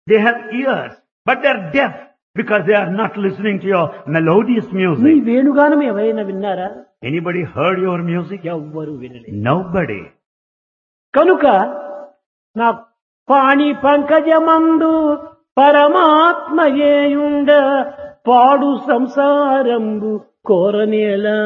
They have ears, but they are deaf because they are not listening to your melodious నీ music. వేణుగానం ఎవరైనా విన్నారా? Anybody heard your music? ఎవ్వరు వినలేదు. Nobody. కనుక నా పాణి పంకజమందు పరమాత్మయేయుండ పాడు సంసారంబు కోరనేలా.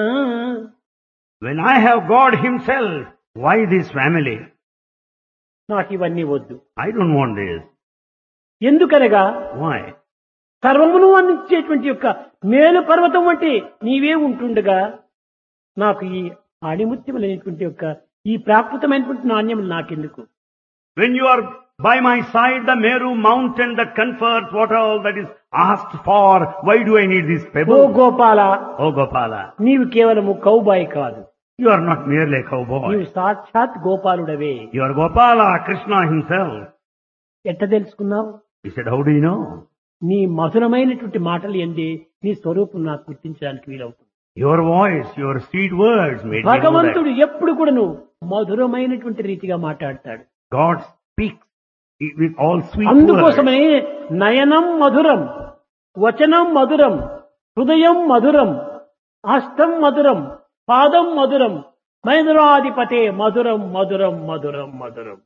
When I have God Himself, why this family? నాకు ఇవన్నీ వద్దు. I don't want this. ఎందుకనగా Why? సర్వమును అందించేటువంటి యొక్క మేలు పర్వతం వంటి నీవే ఉంటుండగా నాకు ఈ ఆణిముత్యములైనటువంటి యొక్క ఈ ప్రాకృతమైనటువంటి నాణ్యములు నాకెందుకు? When you are by my side, the Meru mountain that confers what all that is asked for, why do I need this oh pebble? Gopala, Oh Gopala, నీవు కేవలము కౌబాయి కాదు, you are not merely a cowboy. నీవు సాక్షాత్ గోపాలుడవే. You are Gopala, Krishna Himself. ఎట్ట తెలుసుకున్నావు? He said, how do you know? నీ మధురమైనటువంటి మాటలు ఎందే నీ స్వరూపం నాకు గుర్తించడానికి వీలవుతుంది. Your voice, your sweet words made me know that. భగవంతుడు ఎప్పుడు కూడాను మధురమైనటువంటి రీతిగా మాట్లాడతాడు. God speaks with all sweet words. అందుకోసమనే నయనం మధురం, వచనం మధురం, హృదయం మధురం, హస్తం మధురం, పాదం మధురం, మధురాధిపతే మధురం మధురం మధురం మధురం.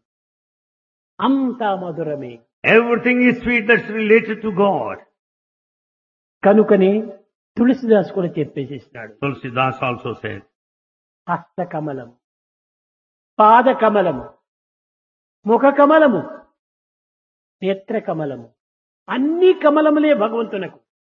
అంతా మధురమే. Everything is sweet that's related to God. కనుకనే తులసిదాస్ కూడా చెప్పేసేసినాడు. Tulsidas also said, హస్త కమలం, పాద కమలము, ముఖ కమలము, నేత్ర కమలము, అన్ని కమలములే భగవంతునకు.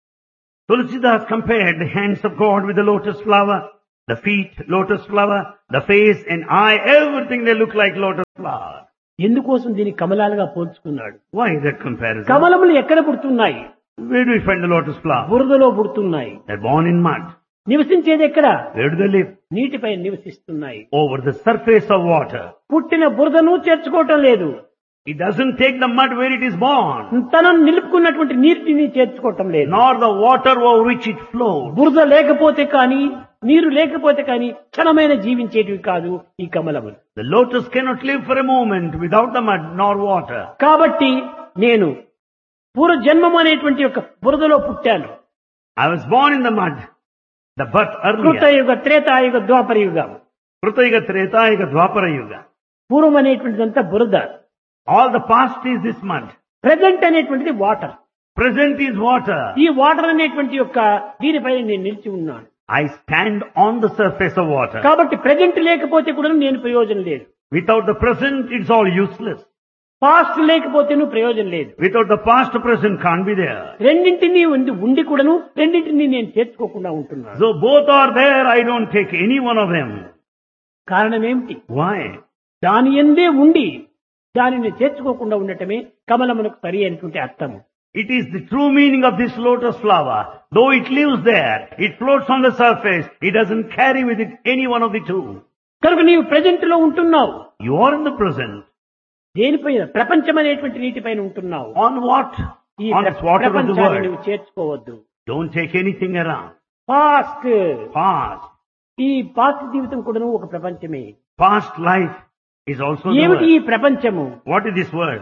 Tulsidas compared the hands of God with the lotus flower, the feet, lotus flower, the face and eye, everything they look like lotus flower. ఎందుకోసం దీన్ని కమలాలుగా పోల్చుకున్నాడు? Why that comparison? కమలములు ఎక్కడ పుడుతున్నాయి? Where do we find the lotus flower? బురదలో పుడుతున్నాయి. They're born in mud. నివసించేది ఎక్కడ? Where do they live? నీటిపై నివసిస్తున్నాయి. Over the surface of water. పుట్టిన బురదను చేర్చుకోవటం లేదు, It doesn't take the mud where it is born, తనను నిలుపుకున్నటువంటి నీటిని చేర్చుకోవటం లేదు. nor the water over which it flows. బురద లేకపోతే కానీ, నీరు లేకపోతే కానీ క్షణమైన జీవించేటివి కాదు ఈ కమలములు. The lotus cannot live for a moment without the mud nor water. కాబట్టి నేను పూర్వజన్మం అనేటువంటి యొక్క బురదలో పుట్టాను. I was born in the mud, the birth earlier. కృతయుగ, త్రేతాయుగ, ద్వాపర యుగం. Krutayuga, Tretayuga, Dwapara Yuga. పూర్వం అనేటువంటిదంతా బురద, All the past is this mud. Present అనేటువంటిది వాటర్. Present is water. ఈ వాటర్ అనేటువంటి యొక్క దీనిపై నేను నిలిచి ఉన్నాను. I stand on the surface of water. కాబట్టి ప్రెజెంట్ లేకపోతే కూడా నేను ప్రయోజనం లేదు, Without the present, it's all useless. Past లేకపోతే నువ్వు ప్రయోజనం లేదు. Without the past, present can't be there. రెండింటినీ ఉండి కూడాను రెండింటినీ నేను చేర్చుకోకుండా ఉంటున్నాను. So both are there, I don't take any one of them. కారణం ఏమిటి? Why? దాని ఎందే ఉండి దానిని చేర్చుకోకుండా ఉండటమే కమలమునకు సరి అయినటువంటి అర్థము. It is the true meaning of this lotus flower. Though it lives there, it floats on the surface, it doesn't carry with it any one of the two. కనుక నీవు ప్రెజెంట్ లో ఉంటున్నావు. You are in the present. దేనిపైన? ప్రపంచం అనేటువంటి నీటిపైన ఉంటున్నావు. On what? ఈ On this water of the ప్రపంచాన్ని world. నువ్వు చేర్చుకోవద్దు. Don't take anything around. Past, Past. ఈ పాస్ట్ జీవితం కూడాను ఒక ప్రపంచమే. Past life is also the ఏమిటి ఈ word. ప్రపంచము? What is this word?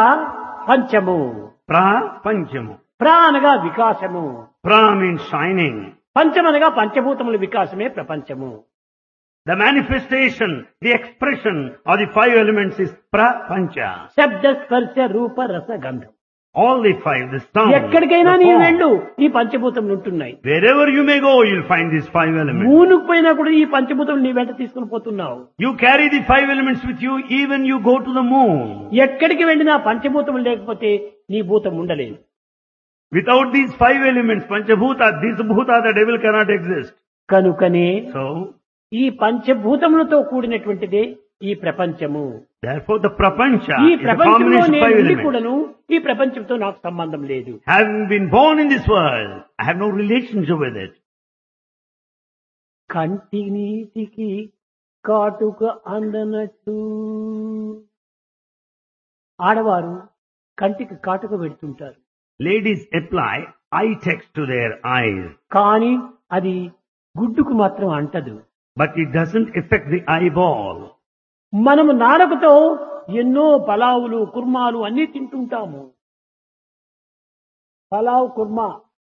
ప్రపంచము. Prapanchamu. ప్ర అనగా వికాసము, Pra means shining. పంచమనగా పంచభూతముల వికాసమే ప్రపంచము. The manifestation, the expression of the five elements is prapancha. శబ్ద, స్పర్శ, రూప, రస, గంధం. All the five, the sound, ఎక్కడికైనా the నీ form. వెళ్ళు, ఈ పంచభూతములు ఉంటున్నాయి. Wherever you may go, you'll find these five elements. మూనుకు పోయినా కూడా ఈ పంచభూతములు నీ వెంట తీసుకుని పోతున్నావు. You carry the five elements with you even you go to the moon. ఎక్కడికి వెళ్ళినా పంచభూతములు లేకపోతే నీ భూతం ఉండలేదు. Without these five elements, Panchabhuta, this Bhuta, the devil cannot exist. కనుకనే So, ఈ పంచభూతములతో కూడినటువంటిదే ఈ ప్రపంచము. therefore the prapancha ఈ is a ప్రపంచంలో combination of నేను five ఉండి elements. కూడాను ఈ ప్రపంచంతో నాకు సంబంధం లేదు. Having been born in this world, I have no relationship with it. కంటి నీటికి కాటుక అందనట్టు ఆడవారు కంటికి కాటుక పెడుతుంటారు, Ladies apply eye text to their eyes, కానీ అది గుడ్డుకు మాత్రం అంటదు. but it doesn't affect the eyeball. మనము నాలుకతో ఎన్నో పలావులు, కుర్మాలు అన్ని తింటుంటాము. Pulao kurma,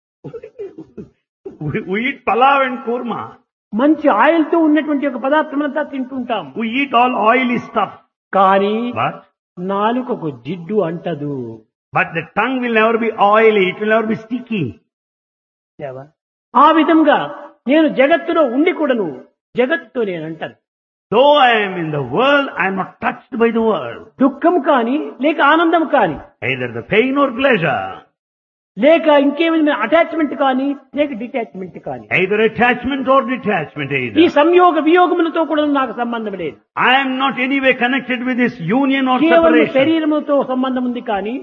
We eat palav and kurma. మంచి ఆయిల్ తో ఉన్నటువంటి ఒక పదార్థమంతా తింటుంటాం. We eat all oily stuff. కానీ But నాలుకకు జిడ్డు అంటదు. the tongue will never be oily. It will never be sticky. ఆ విధంగా నేను జగత్తులో ఉండి కూడాను జగత్తుతో నేను అంటాను. Though I am in the world, I am not touched by the world. దుఃఖం కానీ లేక ఆనందం కానీ Either the pain or pleasure. లేక ఇంకేమైనా అటాచ్మెంట్ కానీ లేక డిటాచ్మెంట్ కానీ Either attachment or detachment ఈ either. సంయోగ వియోగములతో కూడా నాకు సంబంధం లేదు. I am not anyway connected with this union or కేవలం separation. శరీరముతో సంబంధం ఉంది కానీ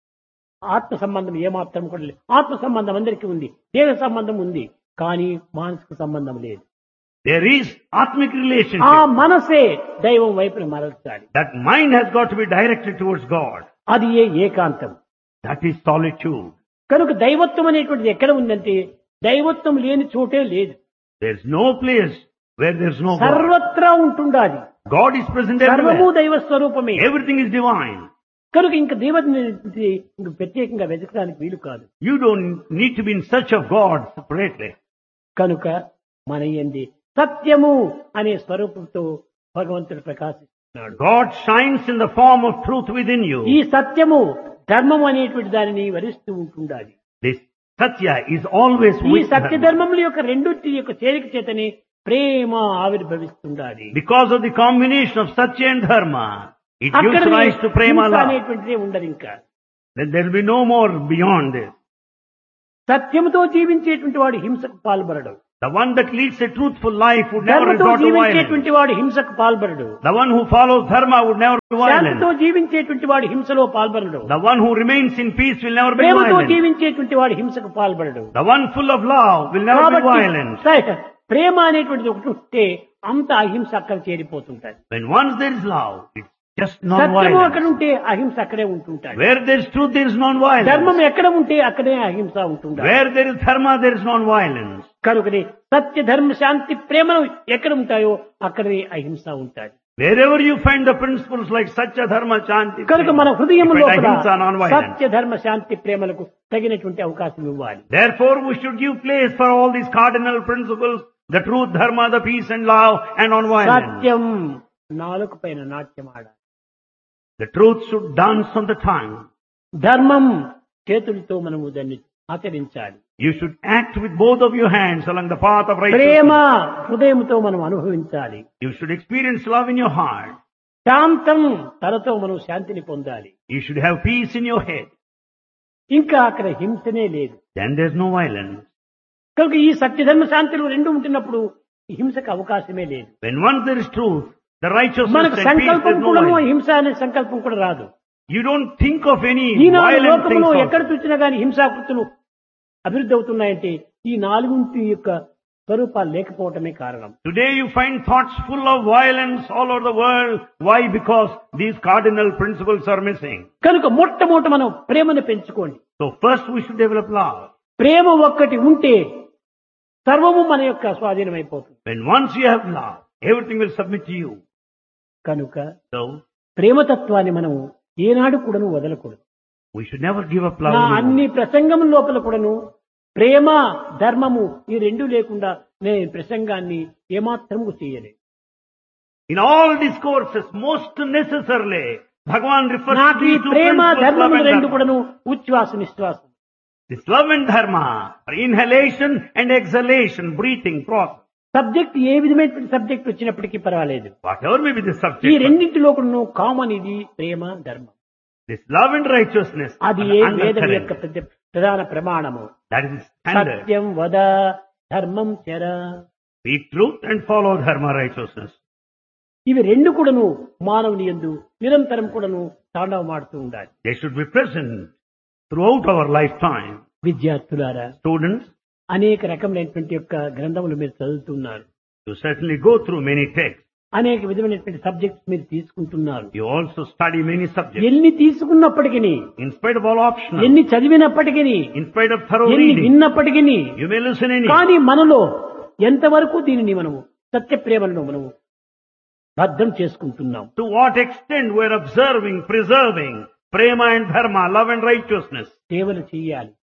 ఆత్మ సంబంధం ఏమాత్రం కూడా లేదు. ఆత్మ సంబంధం అందరికీ ఉంది, దేహ సంబంధం ఉంది, కానీ మానసిక సంబంధం లేదు. There is atmic ఆ relationship. మనసే దైవం వైపున మరల్చాలి. That mind has got to be directed towards God. అది ఏకాంతం. That is solitude. కనుక దైవత్వం అనేటువంటిది ఎక్కడ ఉందంటే దైవత్వం లేని చోటే లేదు. There is no place where there is no God. సర్వత్రా ఉంటుండాలి. God is present సర్వము everywhere. దైవ స్వరూపమే. Everything is divine. కనుక ఇంకా దేవుడిని ఇంక ప్రత్యేకంగా వెతకడానికి వీలు కాదు. You don't need to be in search of God separately. కనుక మన యందు సత్యము అనే స్వరూపంతో భగవంతుడు ప్రకాశిస్తున్నాడు. God shines in the form of truth within you. ఈ సత్యము ధర్మం అనేటువంటి దానిని వరిస్తూ ఉంటుండాలి. This Satya is always ఈ with సత్య Dharma. ధర్మముల యొక్క రెండింటి యొక్క చేరిక చేతనే ప్రేమ ఆవిర్భవిస్తుండాలి. Because of the combination of Satya and Dharma, it gives అక్కడ rise to prema love. అనేటువంటిదే ఉండదు. ఇంకా Then there will be no more beyond this. సత్యముతో జీవించేటువంటి వాడు హింసకు పాల్పడడు. The one that leads a truthful life would never ధర్మతో resort to violence. జీవించేటువంటి వాడు హింసకు పాల్పడడు. The one who follows Dharma would never be శాంతితో violent. జీవించేటువంటి వాడు హింసలో పాల్పడడు. The one who remains in peace will never be ప్రేమతో violent. జీవించేటువంటి వాడు హింసకు పాల్పడడు. The one full of love will never be violent. ప్రేమ అనేటువంటిది ఒకటి ఉంటే అంత అహింస అక్కడ చేరిపోతుంటాయి. When once there is love, it's just సత్యము అక్కడ non-violence. ఉంటే అహింస అక్కడే ఉంటుంటాయి. Where there is truth, there is ధర్మం non-violence. ఎక్కడ ఉంటే అక్కడే అహింస ఉంటుంటాయి. Where there is Dharma, there is non-violence. కనుకనే సత్య ధర్మ శాంతి ప్రేమలు ఎక్కడ ఉంటాయో అక్కడే అహింస ఉంటాయి. Wherever you find the principles like Satya, Dharma, Shanti, కనుక మన హృదయం you find లోపల ahimsa, non-violence. సత్య ధర్మ శాంతి ప్రేమలకు తగినటువంటి అవకాశం ఇవ్వాలి. Therefore, we should give place for all these cardinal principles, the truth, Dharma, the peace and love, and non-violence. సత్యం నాలుక పైన నాట్యం ఆడాలి. The truth should dance on the tongue. ధర్మం చేతులతో మనము దాన్ని ఆచరించాలి. You should act with both of your hands along the path of Prema righteousness. హృదయంతో మనం అనుభవించాలి. You should experience love in your heart. శాంతం తనతో మనం శాంతిని పొందాలి. You should have peace in your head. ఇంకా అక్కడ హింసనే లేదు. Then there's no violence. కనుక ఈ సత్యధర్మ శాంతులు రెండు ఉంటున్నప్పుడు హింసకు అవకాశమే లేదు. When once there is truth, the righteousness మనకు and peace, సంకల్పం there's no కూడా violence. హింస అనే సంకల్పం కూడా రాదు. You don't think of any Eenadu violent లోకంలో things. ఎక్కడ Also. చూసినా గానీ హింసాకృతులు అభివృద్ధి అవుతున్నాయంటే ఈ నాలుగుంటి యొక్క స్వరూపాలు లేకపోవటమే కారణం. Today you find thoughts full of violence all over the world. Why? Because these cardinal principles are missing. కనుక మొట్టమొదట మనం ప్రేమను పెంచుకోండి. So first we should develop love. ప్రేమ ఒక్కటి ఉంటే సర్వము మన యొక్క స్వాధీనం అయిపోతుంది. When once you have love, everything will submit to you. కనుక So ప్రేమతత్వాన్ని మనం ఏనాడు కూడాను వదలకూడదు. we should never give up నా love. అన్ని ప్రసంగం లోపల కూడాను ప్రేమ ధర్మము ఈ రెండు లేకుండా నేను ప్రసంగాన్ని ఏమాత్రము చేయలేదు. In all discourses, most necessarily, Bhagavan refers to నాకు ఈ these two Prema principles, love ధర్మము and రెండు dharma. కూడాను ఉచ్ఛ్వాస నిశ్వాసం. This love and dharma are inhalation and exhalation, breathing process. Subject ఏ విధమైనటువంటి సబ్జెక్ట్ వచ్చినప్పటికీ పర్వాలేదు. Whatever may be the ఈ subject, రెండింటిలో కూడాను కామన్ ఇది ప్రేమ ధర్మం. this love and righteousness అది are ఏ the వేదం undercurrent. యొక్క ప్రధాన ప్రమాణము. That is the standard. సత్యం వద ధర్మం చర. Speak truth and follow dharma, righteousness. ఇవి రెండు కూడాను మానవుని యందు నిరంతరం కూడాను తాండవమాడుతూ ఉండాలి. They should be present throughout our lifetime. విద్యార్థులారా, Students, అనేక రకములైనటువంటి యొక్క గ్రంథములు మీరు చదువుతున్నారు. you certainly go through many texts. అనేక విధమైనటువంటి సబ్జెక్ట్స్ మీరు తీసుకుంటున్నారు. You also study many subjects. ఎన్ని తీసుకున్నప్పటికీ, In spite of all optional, ఎన్ని చదివినప్పటికీ, in spite of thorough ఎన్ని reading, విన్నప్పటికీ, you may listen any. కానీ మనలో ఎంతవరకు దీనిని మనము సత్య ప్రేమలను మనము భద్రం చేసుకుంటున్నాం. To what extent we are observing, preserving prema and dharma, love and righteousness. సేవలు చేయాలి.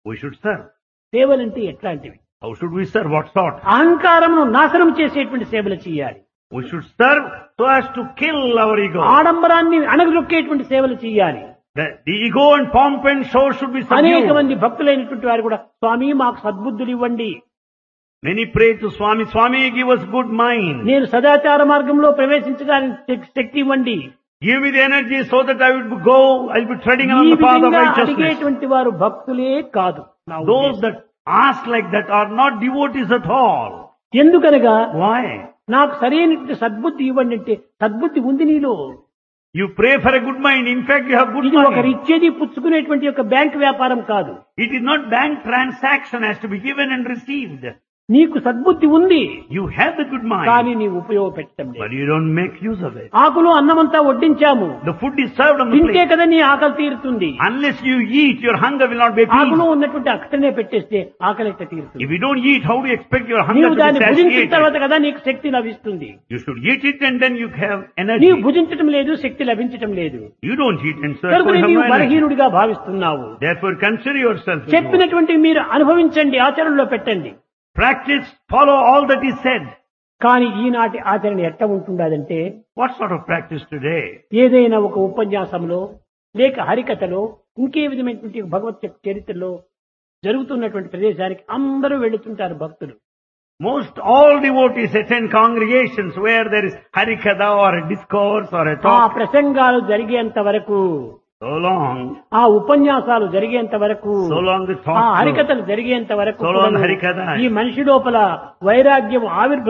We should serve. సేవలంటే ఎట్లాంటివి? How should we serve? What sort? అహంకారమును నాశనం చేసేటువంటి సేవలు చేయాలి. We should serve so as to kill our ego. ఆడంబరాన్ని అణగదొక్కేటువంటి సేవలు చేయాలి. The ego and pomp and show should be అనేక subdued. మంది భక్తులైనటువంటి వారు కూడా స్వామి మాకు సద్బుద్ధులు ఇవ్వండి, Many pray to Swami, Swami give us good mind. నేను సదాచార మార్గంలో ప్రవేశించడానికి శక్తి ఇవ్వండి, Give me the energy so that I'll be treading ఈ along the path of విధంగా righteousness. అడిగేటువంటి వారు భక్తులే కాదు. నా Those ఉద్దేశం. that ask like that are not devotees at all. ఎందుకనగా Why? నాకు సరైన సద్బుద్ధి ఇవ్వండి అంటే సద్బుద్ధి ఉంది నీలో. You pray for a good mind. In fact, you have good ఇది ఒకరు mind. ఇచ్చేది పుచ్చుకునేటువంటి యొక్క బ్యాంక్ వ్యాపారం కాదు. It is not bank transaction has to be given and received. నీకు సద్బుద్ధి ఉంది, You have the good mind, కానీ నీవు ఉపయోగపెట్టడం లేదు. but you don't make use of it. ఆకులు అన్నమంతా వడ్డించాము, The food is served on the తింటే plate. కదా నీ ఆకలి తీరుతుంది. Unless you eat, your hunger will not be ఆకులు appeased. ఉన్నటువంటి అక్కడనే పెట్టేస్తే ఆకలి ఎట్లా తీరుతుంది? If you don't eat, how do you expect your hunger నీవు to be దాన్ని భుజించిన satiated? తర్వాత కదా నీకు శక్తి లభిస్తుంది. You should eat it and then you have energy. నీవు భుజించటం లేదు, శక్తి లభించటం లేదు. You don't eat and so కనుక you have నీవు no energy. బలహీనుడిగా భావిస్తున్నావు. Therefore, consider yourself. as చెప్పినటువంటి మీరు అనుభవించండి, ఆచరణలో పెట్టండి. Practice, follow all that is said. కానీ ఈనాటి ఆచరణ ఎట్లా ఉంటుండదంటే, What sort of practice today? ఏదైనా ఒక ఉపన్యాసంలో లేక హరికథలో ఇంకే విధమైనటువంటి భగవత్ చరిత్రలో జరుగుతున్నటువంటి ప్రదేశానికి అందరూ వెళుతుంటారు భక్తులు. Most all devotees attend congregations where there is harikatha or a discourse or a ఆ talk. ప్రసంగాలు జరిగేంత వరకు, So long, ఆ ఉపన్యాసాలు జరిగేంత వరకు, so long the ఆ talk goes. హరికథలు జరిగేంత వరకు So long కూడాను హరికథ. ఈ మనిషి లోపల వైరాగ్యం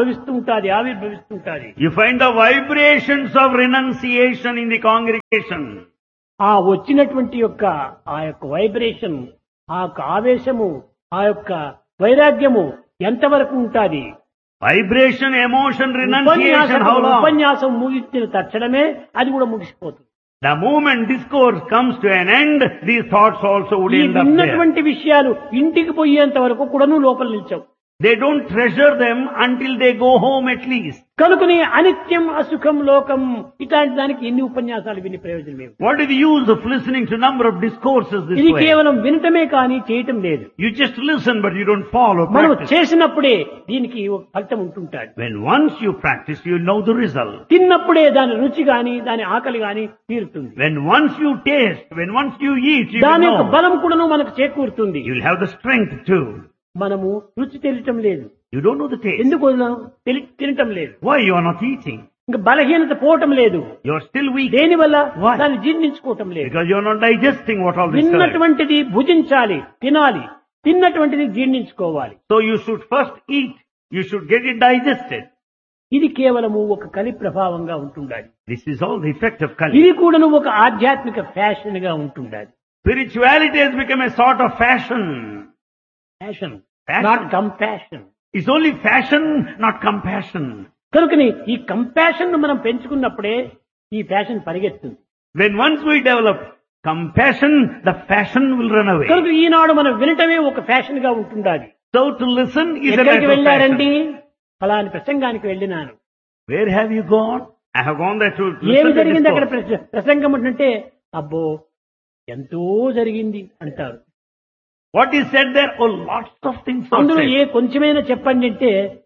ఆవిర్భవిస్తుంటాది. You find the vibrations of renunciation in the congregation. ఆ వచ్చినటువంటి యొక్క ఆ యొక్క వైబ్రేషన్, ఆ యొక్క ఆవేశము, ఆ యొక్క వైరాగ్యము ఎంతవరకు ఉంటాది? Vibration, emotion, renunciation, how long? ఉపన్యాసం ముగించిన తక్షణమే అది కూడా ముగిసిపోతుంది. The moment discourse comes to an end, these thoughts also would ఈ end up there. విన్నటువంటి విషయాలు ఇంటికి పోయేంత వరకు కూడాను లోపల నిలిచావు. They don't treasure them until they go home at least. కనుకనే అనిత్యం అసుఖం లోకం ఇట్లాంటి దానికి ఎన్ని ఉపన్యాసాలు విని ప్రయోజనం లేదు. What is the use of listening to number of discourses this ఇది way? కేవలం వినటమే కానీ చేయటం లేదు. You just listen but you don't follow, మనం practice. చేసినప్పుడే దీనికి ఒక ఫలితం ఉంటుంటాడు. When once you practice, you know the result. తిన్నప్పుడే దాని రుచి గాని దాని ఆకలి గాని తీరుతుంది. When once you taste, when once you eat, you will దాని యొక్క know. బలం కూడాను మనకు చేకూరుతుంది. You will have the strength too. మనము రుచి తెలియటం లేదు. You don't know the taste. ఎందుకు తినటం లేదు? Why you are not eating? ఇంకా బలహీనత పోవటం లేదు. You are still weak. దేని వల్ల? Why? దాన్ని జీర్ణించుకోవటం లేదు. Because you are not digesting what all this is. విన్నటువంటిది భుజించాలి, తినాలి. తిన్నటువంటిది జీర్ణించుకోవాలి. So you should first eat. You should get it digested. ఇది కేవలము ఒక కలి ప్రభావంగా ఉంటుండాలి. This is all the effect of Kali. ఇది కూడాను ఒక ఆధ్యాత్మిక ఫ్యాషన్ గా ఉంటుండాలి. Spirituality has become a sort of fashion. Fashion, Fashion. Not compassion. It's only fashion, not compassion. కనుకని ఈ కంపాషన్ ను మనం పెంచుకున్నప్పుడే ఈ fashion పరిగెత్తుంది. When once we develop compassion, the fashion will run away. కనుక ఈనాడు మనం వినటమే ఒక ఫ్యాషన్ గా ఉంటుండాలి. So to listen is a ఎక్కడికి matter of వెళ్ళారండి? fashion. ఫలాని ప్రసంగానికి వెళ్ళినాను. Where have you gone? I have gone there to ఏమి listen to జరిగింది అక్కడ? discourse. ప్రసంగం అంటే అబ్బో ఎంతో జరిగింది అంటారు. What is said there? Oh, lots of things are అందులో said. ఏ కొంచెమైనా చెప్పండి అంటే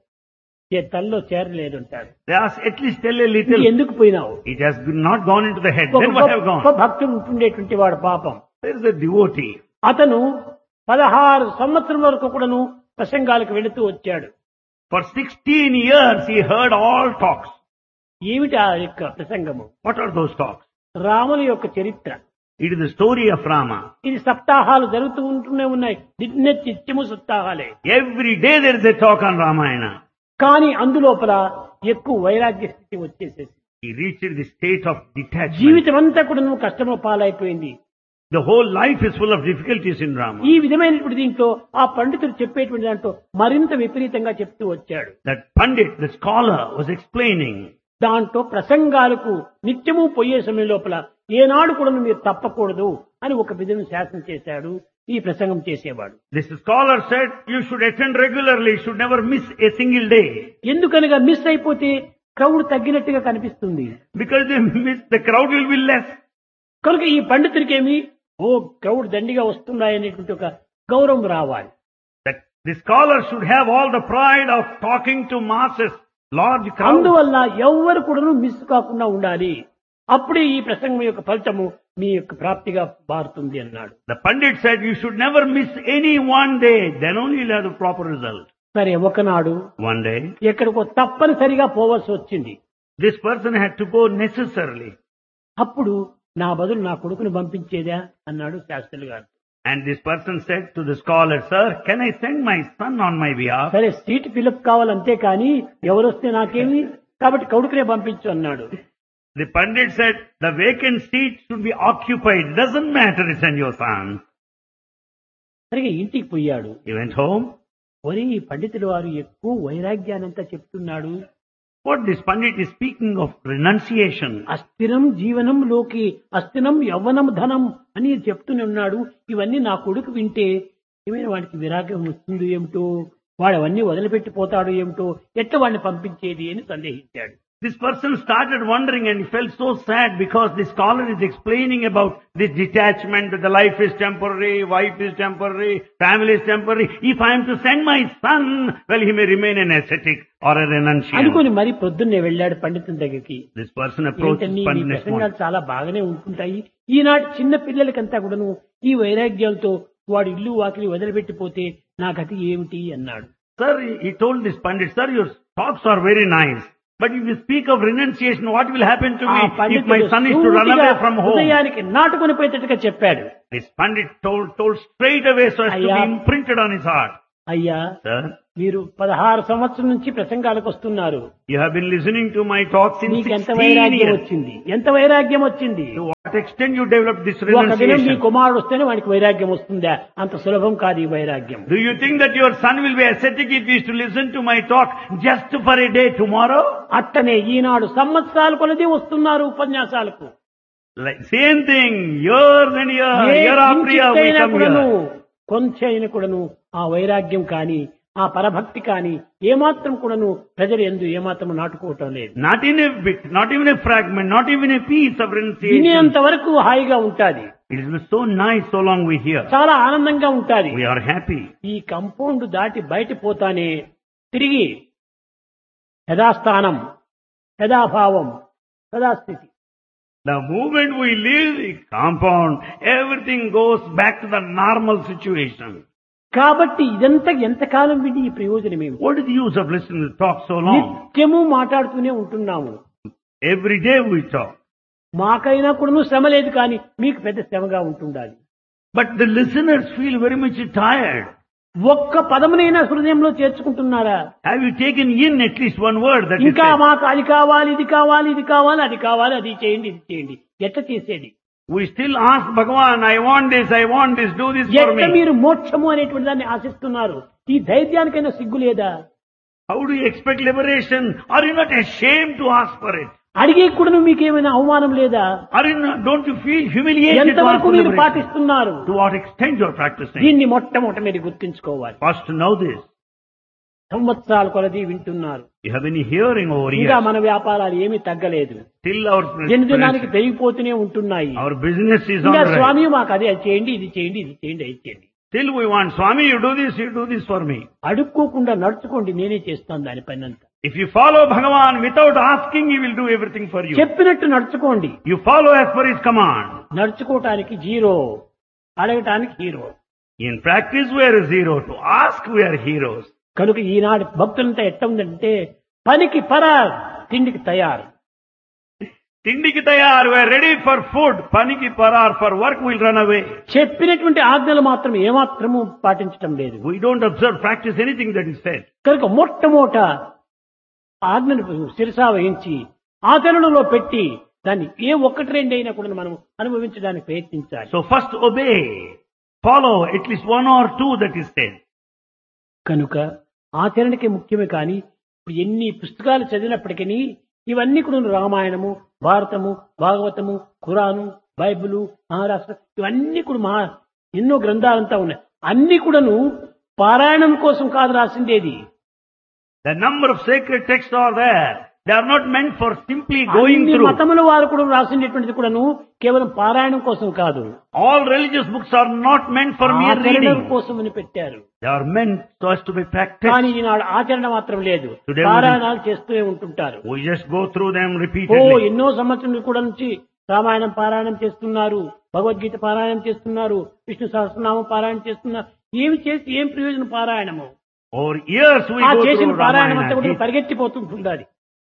తల్లో చేరలేదు అంటారు. They ask, at least tell a ఇది little. ఎందుకు పోయినావు? It has not gone into the head. ఒక Then what have గొప్ప gone? భక్తుడు ఉంటుండేటువంటి వాడు పాపం. There is a devotee. అతను 16 సంవత్సరం వరకు కూడాను ప్రసంగాలకు వెళుతూ వచ్చాడు. For 16 years he heard all talks. ఏమిటి ఆ యొక్క ప్రసంగము? What are those talks? రాముని యొక్క చరిత్ర. It is the story of Rama. ఇది సప్తాహాలు జరుగుతూ ఉంటూనే ఉన్నాయి. నిత్యము సప్తాహాలే. Every day there is a talk on Ramayana. కానీ అందులోపల ఎక్కువ వైరాగ్య స్థితి వచ్చేసేసి He reached the state of detachment. జీవితం అంతా కూడా నువ్వు కష్టంలో పాలైపోయింది. The whole life is full of difficulties in Rama. ఈ విధమైనటువంటి దీంట్లో ఆ పండితుడు చెప్పేటువంటి దాంట్లో మరింత విపరీతంగా చెప్తూ వచ్చాడు. That Pandit, the scholar, was explaining. దాంట్లో ప్రసంగాలకు నిత్యము పోయే సమయం లోపల ఏనాడు కూడా మీరు తప్పకూడదు అని ఒక విధంగా శాసనం చేశాడు ఈ ప్రసంగం చేసేవాడు. This scholar said you should attend regularly, you should never miss a single day. ఎందుకనగా మిస్ అయిపోతే క్రౌడ్ తగ్గినట్టుగా కనిపిస్తుంది. Because they miss, the crowd will be less. కనుక ఈ పండితుడికేమి క్రౌడ్ దండిగా వస్తున్నాయనేటువంటి ఒక గౌరవం రావాలి. That the scholar should have all the pride of talking to masses, large crowds. అందువల్ల ఎవ్వరు కూడా మిస్ కాకుండా ఉండాలి. అప్పుడే ఈ ప్రసంగం యొక్క ఫలితము మీ యొక్క ప్రాప్తిగా మారుతుంది అన్నాడు. The Pandit said you should never miss any one day, then only you'll have the proper result. సరే, ఒకనాడు One day, ఎక్కడికో తప్పనిసరిగా పోవాల్సి వచ్చింది. this person had to go necessarily. అప్పుడు నా బదులు నా కొడుకుని పంపించేదా అన్నాడు శాస్త్రులు గారు. And this person said to the scholar, sir, can I send my son on my behalf? సరే, సీట్ ఫిలప్ కావాలంతే కానీ ఎవరొస్తే నాకేమి, కాబట్టి కొడుకునే పంపించు అన్నాడు. The Pandit said, the vacant seat should be occupied. Doesn't matter, send your son. సరిగా ఇంటికి పోయాడు. He went home. ఒరే, ఈ పండితుడు వారు ఎక్కువ వైరాగ్యానంతా చెప్తున్నాడు. What this Pandit is speaking of renunciation. అస్థిరం జీవనంలోకి అస్థిరం యవ్వనం ధనం అని చెప్తూనే ఉన్నాడు. ఇవన్నీ నా కొడుకు వింటే ఏమైనా వాడికి విరాగం వస్తుంది ఏమిటో, వాడు అవన్నీ వదిలిపెట్టిపోతాడు ఏమిటో, ఎట్లా వాడిని పంపించేది అని సందేహించాడు. This person started wondering and he felt so sad because the scholar is explaining about this detachment, that the life is temporary, wife is temporary, family is temporary. If I am to send my son, well, he may remain an ascetic or a renunciant. అనుకుని మరి పొద్దున్నే వెళ్ళాడు పండితుని దగ్గరికి. This person approached ఏంటండి, this me Pandit next morning. ప్రసంగాలు చాలా బాగానే ఉంటుంటాయి. ఈనాటి చిన్న పిల్లలకంతా కూడాను ఈ వైరాగ్యాలతో వాడు ఇల్లు వాకిలి వదిలిపెట్టిపోతే నా గతి ఏమిటి అన్నాడు. Sir, he told this Pandit, sir, your talks are very nice. But if you speak of renunciation, what will happen to me if my son is to run away from home? హృదయానికి నాటుకొని పోయేటట్టుగా చెప్పాడు. This Pandit told straight away so as to be imprinted on his heart. అయ్యా, Sir, మీరు 16 సంవత్సరం నుంచి ప్రసంగాలకు వస్తున్నారు. you have been listening to my talks since మీకు ఎంత 16 వైరాగ్యం years. వచ్చింది, ఎంత వైరాగ్యం వచ్చింది. To what extent you developed this ఒక దినం మీ renunciation? కుమారుడు వస్తేనే వాడికి వైరాగ్యం వస్తుందా? అంత సులభం కాదు ఈ వైరాగ్యం. Do you think that your son will be ascetic if he is to listen to my talk just for a day tomorrow? అట్టనే ఈనాడు సంవత్సరాలు కొలది వస్తున్నారు ఉపన్యాసాలకు. Like same thing, year and year after year we come here. కొంచెం కూడాను ఆ వైరాగ్యం కానీ ఆ పరభక్తి కానీ ఏమాత్రం కూడాను ప్రజలు ఎందు ఏమాత్రం నాటుకోవటం లేదు. Not in a bit, not even a fragment, not even a piece of renunciation. వినేంత వరకు హాయిగా ఉంటాది. It is so nice so long we hear. చాలా ఆనందంగా ఉంటాది. We are happy. ఈ కంపౌండ్ దాటి బయట పోతానే తిరిగి యథాస్థానం, యథాభావం, యథాస్థితి. The moment we leave the compound, everything goes back to the normal situation. కాబట్టి ఇదంతా ఎంతకాలం విని ఈ ప్రయోజనం ఏమి? What is the use of listening to talk so long? నిత్యము మాట్లాడుతూనే ఉంటున్నాము. Every day we talk. మాకైనా కూడా శ్రమ లేదు, కానీ మీకు పెద్ద శ్రమగా ఉంటుండాలి. But the listeners feel very much tired. ఒక్క పదమునైనా హృదయంలో చేర్చుకుంటున్నారా? Have you taken in at least one word that is ఇంకా said? మాకు అది కావాలి, ఇది కావాలి, ఇది కావాలి, అది కావాలి, అది చేయండి, ఇది చేయండి. ఎట్లా చేసేది? We still ask Bhagavan, I want this, do this for ఎట్లా me. మీరు మోక్షము అనేటువంటి దాన్ని ఆశిస్తున్నారు? ఈ ధైర్యానికైనా సిగ్గు లేదా? How do you expect liberation? Are you not ashamed to ask for it? అడిగే కూడా మీకేమైనా అవమానం లేదా? Don't you feel humiliated to ask ఎంతవరకు for మీరు liberation? పాటిస్తున్నారు? To what extent you are practicing? దీన్ని మొట్టమొదట మీరు గుర్తించుకోవాలి. First know this. సంవత్సరాల కొలది వింటున్నారు. You have been hearing over ఇంకా years. మన వ్యాపారాలు ఏమీ తగ్గలేదు. Still our దినదినానికి పెరిగిపోతూనే ఉంటున్నాయి. our business is on ఇంకా the rise. స్వామి మాకు అది చేయండి, ఇది చేయండి, ఇది చేయండి, అది చేయండి. Still we want, Swami, you do this for me. అడుక్కోకుండా నడుచుకోండి, నేనే చేస్తాను దాని పైనంతా. If you follow Bhagavan without asking, he will do everything for you. చెప్పినట్టు నడుచుకోండి. You follow as per his command. నడుచుకోవటానికి zero, అడగటానికి hero. In practice we are zero. To ask we are heroes. కనుక ఈనాడు భక్తులంతా ఎట్ట ఉందంటే పనికి పరార్, తిండికి తయారు. Tindiki tayar, we are ready for food. Paniki parar, for work we will run away. చెప్పినటువంటి ఆజ్ఞలు మాత్రం ఏమాత్రము పాటించటం లేదు. We don't observe, practice anything that is said. కనుక మొట్టమొదట ఆజ్ఞను శిరసా వహించి ఆచరణలో పెట్టి దాన్ని ఏ ఒక్కటి రెండైనా కూడా మనం అనుభవించడానికి ప్రయత్నించాలి. So first obey, follow at least one or two that is said. కనుక ఆచరణకే ముఖ్యమే. కానీ ఇప్పుడు ఎన్ని పుస్తకాలు చదివినప్పటికీ ఇవన్నీ కూడా రామాయణము, భారతము, భాగవతము, ఖురాను, బైబిలు, మహారాష్ట్ర ఇవన్నీ కూడా ఎన్నో గ్రంథాలంతా ఉన్నాయి. అన్ని కూడాను పారాయణం కోసం కాదు రాసిందేది. The number of sacred texts are there. They are not meant for simply going అన్ని through. మతముల వారు కూడా రాసినటువంటిది కూడాను కేవలం పారాయణం కోసం కాదు, All religious books are not meant for mere ఆచరణ reading. కోసం అని పెట్టారు. They are meant so as to be practiced. కానీ ఈనాడు ఆచరణ మాత్రం లేదు, Today we- పారాయణాలు చేస్తూనే ఉంటుంటారు. We just go through them oh repeatedly. ఎన్నో సంవత్సరాల కూడా నుంచి రామాయణం పారాయణం చేస్తున్నారు, భగవద్గీత పారాయణం చేస్తున్నారు, విష్ణు సహస్రనామం పారాయణం చేస్తున్నారు. ఏమి చేసి ఏం ప్రయోజనం పారాయణము? Over years we ఆ go చేసిన through పారాయణం అంతా కూడా Ramayana. పరిగెత్తిపోతుంటుంది.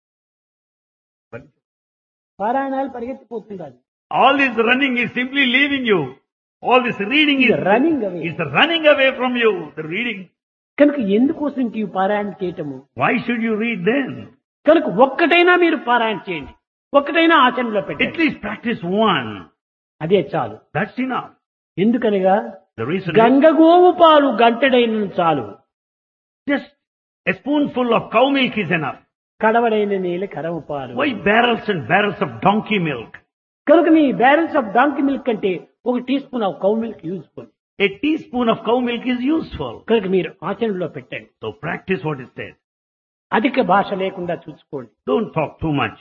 పారాయణాలు పరిగెత్తిపోతుండాలి. All this running is simply leaving you. All this reading is running away. running away from you. The reading. కనుక ఎందుకోసం ఈ పారాయణ చేయటము? Why should you read then? కనుక ఒక్కటైనా మీరు పారాయణ చేయండి, ఒక్కటైనా ఆచరణలో At పెట్టండి, least practice one. అదే చాలు. That's enough. ఎందుకనగా The reason is గంగగోవు పాలు గంటడైన చాలు, just a spoonful of cow milk is enough. కడవడైన నీళ్ళ కరవ పాలు. Why barrels and barrels of donkey milk? కనుక నీ బ్యారెన్స్ ఆఫ్ డాంకీ మిల్క్ అంటే ఒక tea spoon of cow milk useful. A teaspoon of cow milk is useful. కనుక మీరు ఆచరణలో పెట్టండి. So practice what it says. అధిక భాష లేకుండా చూసుకోండి, Don't talk too much.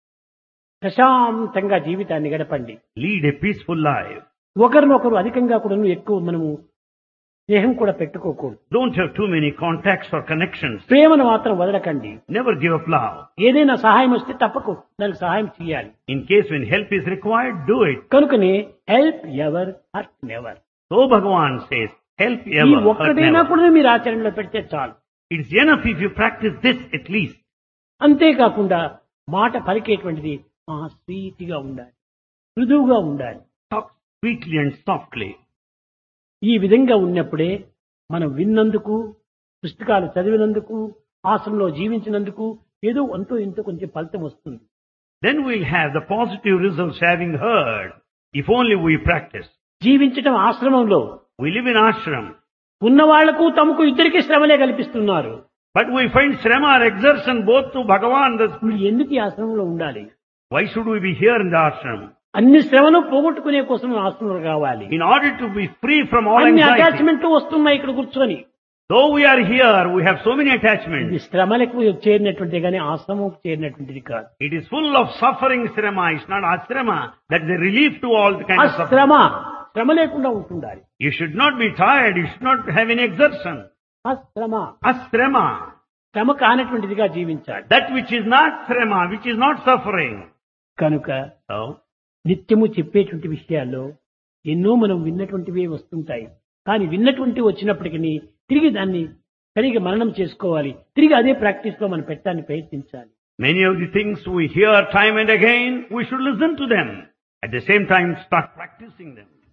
ప్రశాంతంగా జీవితాన్ని గడపండి. Lead a peaceful life. ఒకరినొకరు అధికంగా కూడా ఎక్కువ మనము స్నేహం కూడా పెట్టుకోకూడదు. Don't have too many contacts or connections. ప్రేమను మాత్రం వదలకండి. Never give up love. ఏదైనా సహాయం వస్తే తప్పకు దానికి సహాయం చేయాలి. In case when help is required, do it. కనుకనే help ever hurt never. So Bhagavan says, help ఈ ever, hurt ఒక్కటైనా never. కూడా మీరు ఆచరణలో పెడితే చాలు. It's enough if you practice this at least. అంతేకాకుండా మాట పలికేటువంటిది స్వీట్ గా ఉండాలి, మృదువుగా ఉండాలి. Talk sweetly and softly. ఈ విధంగా ఉన్నప్పుడే మనం విన్నందుకు, పుస్తకాలు చదివినందుకు, ఆశ్రమంలో జీవించినందుకు ఏదో అంతో ఇంతో కొంచెం ఫలితం వస్తుంది. Then we'll have the positive results having heard, if only we practice. జీవించటం ఆశ్రమంలో We live in ashram, ఉన్న వాళ్లకు తమకు ఇద్దరికి శ్రమలే కల్పిస్తున్నారు. but we find shrama or exertion both to Bhagavan. మీరు ఎందుకు ఈ ఆశ్రమంలో ఉండాలి? Why should we be here in the ashram? అన్ని శ్రమను పోగొట్టుకునే కోసం ఆశ్రమంలో కావాలి. In order to be free from all అన్ని anxiety. అటాచ్మెంట్ వస్తున్నాయి ఇక్కడ కూర్చొని. Though we are here, we have so many ఇది attachments. శ్రమలకు చేరినటువంటిది కానీ ఆశ్రమం చేరినటువంటిది కాదు. It is full of suffering shrama. It's not ashrama. That is a relief to all the kind ఆ of suffering. శ్రమ లేకుండా ఉంటుండాలి. You should not be tired. You should not have any exertion. ఆ శ్రమ Ashrama. శ్రమ కానటువంటిదిగా జీవించాలి. That which is not shrama, which is not suffering. కనుక So, నిత్యము చెప్పేటువంటి విషయాల్లో ఎన్నో మనం విన్నటువంటివే వస్తుంటాయి. కానీ విన్నటువంటి వచ్చినప్పటికీ తిరిగి దాన్ని సరిగా మననం చేసుకోవాలి. తిరిగి అదే ప్రాక్టీస్ లో మనం పెట్టడానికి ప్రయత్నించాలి. many of the things we hear time and again, we should listen to them. At the same time, start practicing them.